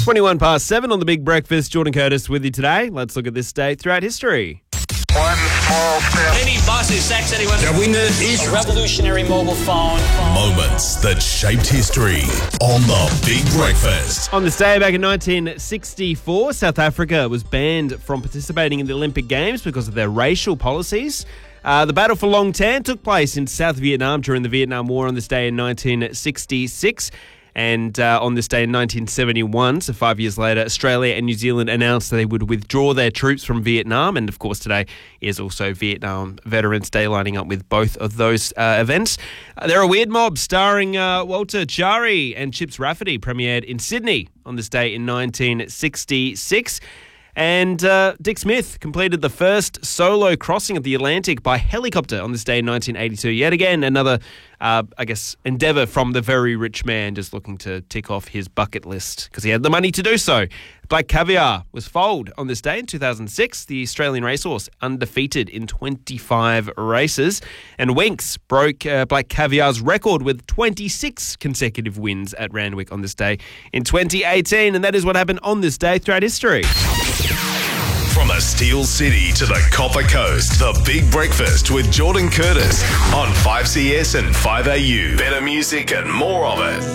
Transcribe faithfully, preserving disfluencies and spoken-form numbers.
twenty-one past seven on the Big Breakfast. Jordan Curtis with you today. Let's look at this day throughout history. One small step. Any buses, sex anyone? The winner is A revolutionary mobile phone. Moments that shaped history on the Big Breakfast. On this day back in nineteen sixty-four, South Africa was banned from participating in the Olympic Games because of their racial policies. Uh, the Battle for Long Tan took place in South Vietnam during the Vietnam War on this day in nineteen sixty-six. And uh, on this day in nineteen seventy-one, so five years later, Australia and New Zealand announced that they would withdraw their troops from Vietnam. And, of course, today is also Vietnam Veterans Day, lining up with both of those uh, events. Uh, There Are Weird Mobs starring uh, Walter Chari and Chips Rafferty premiered in Sydney on this day in nineteen sixty-six. And uh, Dick Smith completed the first solo crossing of the Atlantic by helicopter on this day in nineteen eighty-two. Yet again, another, uh, I guess, endeavour from the very rich man just looking to tick off his bucket list because he had the money to do so. Black Caviar was foaled on this day in two thousand six. The Australian racehorse undefeated in twenty-five races. And Winx broke uh, Black Caviar's record with twenty-six consecutive wins at Randwick on this day in twenty eighteen. And that is what happened on this day throughout history. From the Steel City to the Copper Coast, the Big Breakfast with Jordan Curtis on five C S and five A U. Better music and more of it.